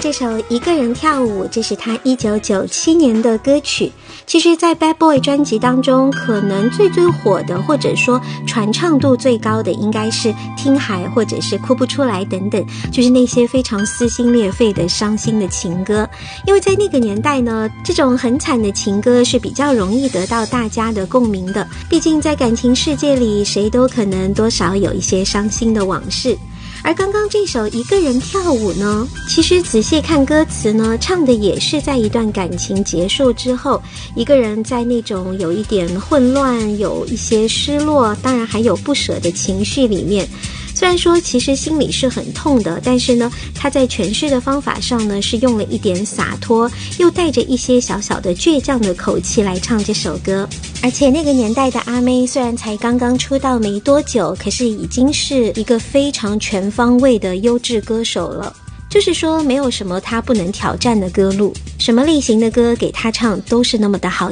这首《一个人跳舞》，这是他1997年的歌曲。其实在 Bad Boy 专辑当中，可能最火的或者说传唱度最高的应该是听海或者是哭不出来等等，就是那些非常撕心裂肺的伤心的情歌。因为在那个年代呢，这种很惨的情歌是比较容易得到大家的共鸣的，毕竟在感情世界里，谁都可能多少有一些伤心的往事。而刚刚这首《一个人跳舞》呢，其实仔细看歌词呢，唱的也是在一段感情结束之后，一个人在那种有一点混乱，有一些失落，当然还有不舍的情绪里面。虽然说其实心里是很痛的，但是呢，他在诠释的方法上呢，是用了一点洒脱，又带着一些小小的倔强的口气来唱这首歌。而且那个年代的阿妹虽然才刚刚出道没多久，可是已经是一个非常全方位的优质歌手了。就是说没有什么他不能挑战的歌路，什么类型的歌给他唱都是那么的好